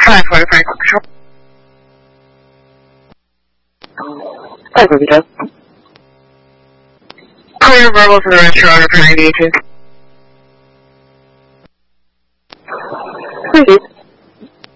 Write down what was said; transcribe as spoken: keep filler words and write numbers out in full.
Hi, forty-five Control. Hi, Rubita. Clear verbal for the restaurant for ninety-eight. Thank you.